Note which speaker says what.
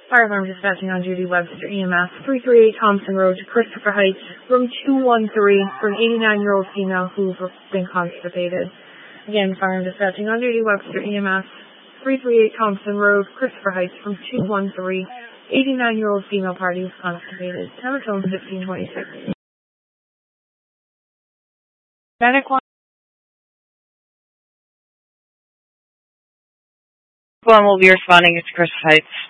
Speaker 1: Fire alarm dispatching on duty, Webster EMS, 338 Thompson Road, Christopher Heights, room 213 for an 89-year-old female who's been constipated. Again, fire alarm dispatching on duty, Webster EMS, 338 Thompson Road, Christopher Heights, room 213, 89-year-old female party who's constipated. Number phone 1526. Medic 1.
Speaker 2: One will be responding to Christopher Heights.